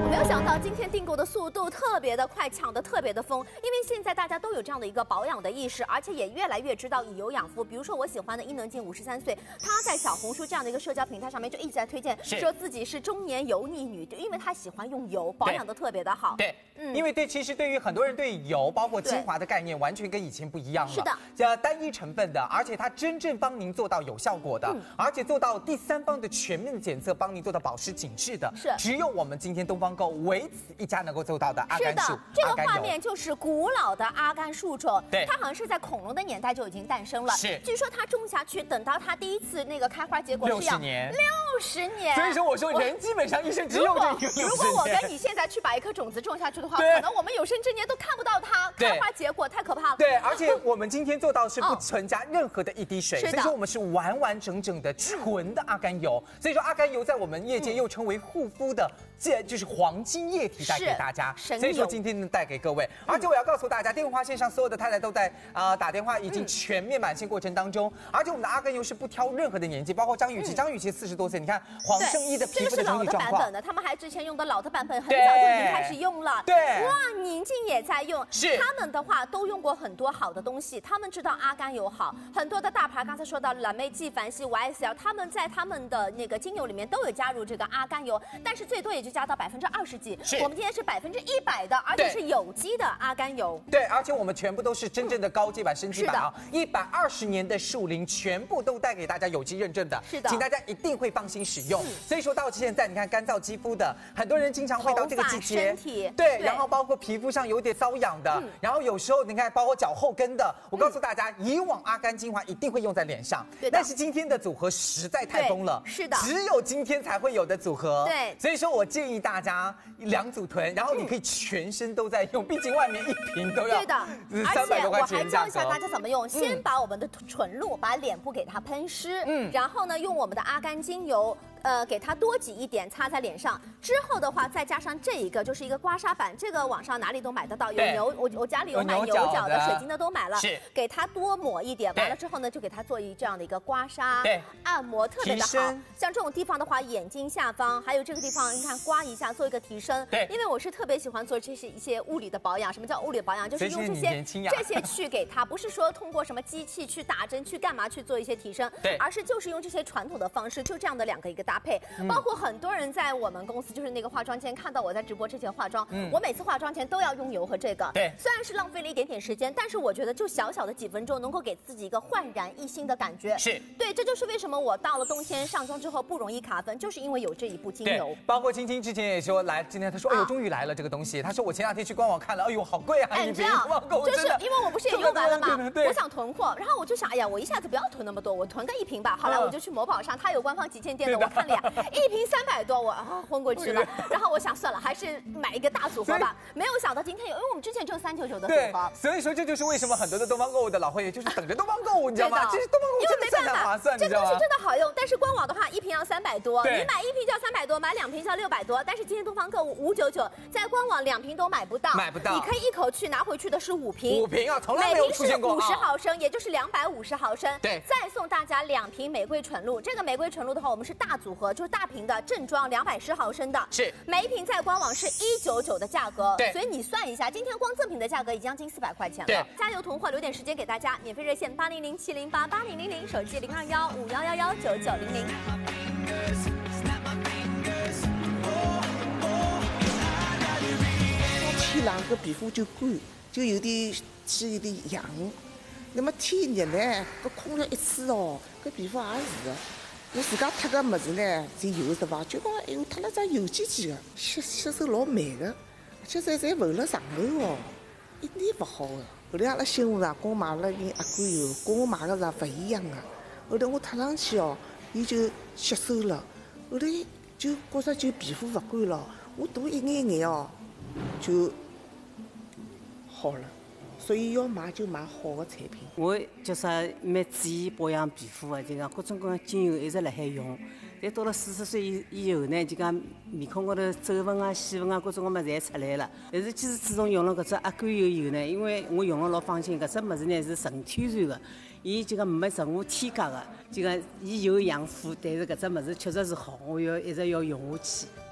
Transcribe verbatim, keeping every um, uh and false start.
没有想到今天订购的速度特别的快，抢得特别的疯，因为现在大家都有这样的一个保养的意识，而且也越来越知道以油养肤。比如说我喜欢的伊能静，五十三岁，她在小红书这样的一个社交平台上面就一直在推荐，说自己是中年油腻女，因为她喜欢用油，保养的特别的好。 对，嗯，因为对，其实对于很多人对油，包括精华的概念，完全跟以前不一样了。 是的， 呃，单一成分的，而且它真正帮您做到有效果的，嗯、而且做到第三方的全面检测，帮您做到保湿紧致的， 是只有我们今天东方购唯此一家能够做到的阿甘树。 是的，这个画面就是古老的阿甘树种， 对， 它好像是在恐龙的年代就已经诞生了。 是， 据说它种下去，等到它第一次那个开花结果是要六十年， 六十年。 所以说我说人基本上一生只用这个六十年。 如果我跟你现在去把一颗种子种下去的话，可能我们有生之年都看不到它开花结果，太可怕了。 对，而且我们今天做到是不存加任何的一滴水，所以说我们是完完整整的纯的阿甘油。所以说阿甘油在我们业界又称为护肤的。这就是黄金液体带给大家，所以说今天呢带给各位，而且我要告诉大家，电话线上所有的太太都在啊、呃、打电话，已经全面满线过程当中，而且我们的阿甘油是不挑任何的年纪，包括张雨绮，张雨绮四十多岁，你看黄圣依的皮肤的整体状况，这个是老的版本的，他们还之前用的老的版本，很早就已经开始用了， 对， 哇，宁静也在用， 是， 他们的话都用过很多好的东西，他们知道阿甘油好，很多的大牌，刚才说到蓝莓、纪梵希、Y S L， 他们在他们的那个精油里面都有加入这个阿甘油，但是最多也就加到百分之二十。我们今天是百分之一百的，而且是有机的阿甘油。 对，而且我们全部都是真正的高阶版、升级版啊！一百二十年的树龄，全部都带给大家有机认证的。 是的， 请大家一定会放心使用。所以说到现在，你看干燥肌肤的，很多人经常会到这个季节， 身体对，然后包括皮肤上有点瘙痒的，然后有时候你看包括脚后跟的，我告诉大家，以往阿甘精华一定会用在脸上，但是今天的组合实在太疯了， 是的， 只有今天才会有的组合。 对， 所以说我建议大家。两组囤，然后你可以全身都在用，毕竟外面一瓶都要对的， 三百多块钱。 而且我还教一下大家怎么用，先把我们的纯露把脸部给它喷湿，嗯，然后呢用我们的阿甘精油。呃，给它多挤一点，擦在脸上。之后的话，再加上这一个，就是一个刮痧板，这个网上哪里都买得到。有牛，我我家里有买牛角的、水晶的都买了。是，给它多抹一点，完了之后呢，就给它做一这样的一个刮痧、对按摩，特别的好。像这种地方的话，眼睛下方还有这个地方，你看刮一下，做一个提升。对，因为我是特别喜欢做这些一些物理的保养。什么叫物理保养？就是用这些这些去给它，不是说通过什么机器去打针去干嘛去做一些提升，对，而是就是用这些传统的方式，就这样的两个一个搭配。包括很多人在我们公司就是那个化妆间看到我在直播之前化妆，嗯、我每次化妆前都要用油和这个。对，虽然是浪费了一点点时间，但是我觉得就小小的几分钟能够给自己一个焕然一新的感觉。是，对，这就是为什么我到了冬天上妆之后不容易卡粉，就是因为有这一部精油。包括青青之前也说来，今天他说，哎呦，终于来了这个东西。他说我前两天去官网看了，哎呦，好贵啊！一瓶网购就是因为我不是也用完了吗？我想囤货，然后我就想，哎呀，我一下子不要囤那么多，我囤个一瓶吧。后来我就去某宝上，它有官方旗舰店的，我看了呀。一瓶三百多，我啊昏过去了。然后我想算了，还是买一个大组合吧。没有想到今天有，因为我们之前只有三九九的组合。所以说这就是为什么很多的东方购物的老会员就是等着东方购物，你知道吗？这是东方购物真的算很划算，你知道吗？这东西真的好用，但是官网的话一瓶要三百多，你买一瓶就要三百多，买两瓶就要六百多。但是今天东方购物五九九，在官网两瓶都买不到，买不到。你可以一口气拿回去的是五瓶，五瓶啊，从来没有出现过。五十毫升，也就是两百五十毫升。对，再送大家两瓶玫瑰纯露。这个玫瑰纯露的话，我们是大组合，就是大瓶的正装两百十毫升的，是每一瓶在官网是一九九的价格，对，所以你算一下，今天光赠品的价格已经将近四百块钱了。对，加油囤货，留点时间给大家，免费热线八零零七零八八零零零，手机零二幺五幺幺幺九九零零。 天冷个皮肤就干，就有点起有点痒。那么天热呢，搿空调一吹哦，搿皮肤也是的。我自家贴个物事呢，是有是伐？就讲哎呦，贴了只油唧唧的，吸吸收老慢的，而且侪侪浮了上头哦，一点勿好的。后来阿拉新妇啊，跟我买了瓶阿甘油，跟我买个是勿一样的。后来我贴上去哦，伊就吸收了，后来就觉着就皮肤勿干了，我涂一眼眼哦，就好了。所以要买就买好的产品。 我就啥蛮注意保养皮肤的，就讲各种各样精油一直辣海用。但到了四十岁以以后呢，就讲面孔高头皱纹啊、细纹啊，各种各么侪出来了。但是其实自从用了搿只阿甘油以后呢，因为我用了老放心，搿只物事呢是纯天然的，伊就讲没任何添加的，就讲伊有养肤，但是搿只物事确实是好，我要一直要用下去。